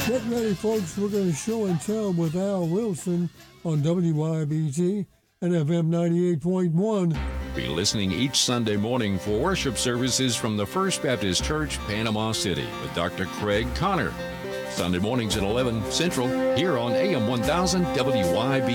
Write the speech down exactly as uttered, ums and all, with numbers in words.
Get ready, folks. We're going to show and tell with Al Wilson on W Y B T and F M ninety-eight point one. Be listening each Sunday morning for worship services from the First Baptist Church, Panama City, with Doctor Craig Connor. Sunday mornings at eleven Central, here on A M one thousand W Y B